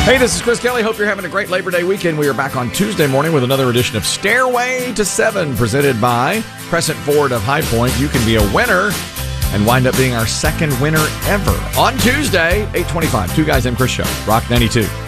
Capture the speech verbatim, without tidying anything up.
Hey, this is Chris Kelly. Hope you're having a great Labor Day weekend. We are back on Tuesday morning with another edition of Stairway to Seven, presented by Crescent Ford of High Point. You can be a winner and wind up being our second winner ever on Tuesday, eight twenty-five. Two Guys Named Chris Show, Rock ninety-two.